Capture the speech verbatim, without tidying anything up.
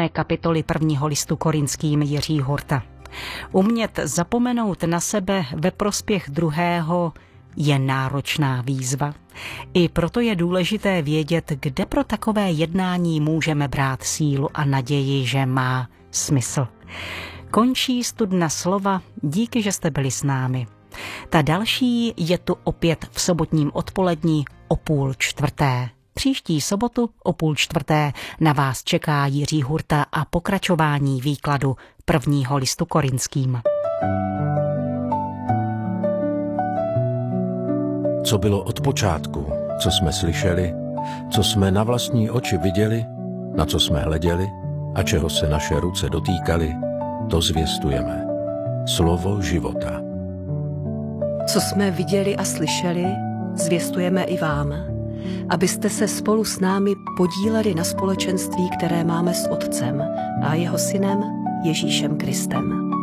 osmé kapitoly prvního listu Korinským Jiří Hurta. Umět zapomenout na sebe ve prospěch druhého je náročná výzva. I proto je důležité vědět, kde pro takové jednání můžeme brát sílu a naději, že má smysl. Končí studna slova, díky, že jste byli s námi. Ta další je tu opět v sobotním odpolední o půl čtvrté. Příští sobotu o půl čtvrté na vás čeká Jiří Hurta a pokračování výkladu prvního listu Korinským. Co bylo od počátku, co jsme slyšeli, co jsme na vlastní oči viděli, na co jsme hleděli a čeho se naše ruce dotýkaly, to zvěstujeme. Slovo života. Co jsme viděli a slyšeli, zvěstujeme i vám, abyste se spolu s námi podíleli na společenství, které máme s Otcem a jeho Synem Ježíšem Kristem.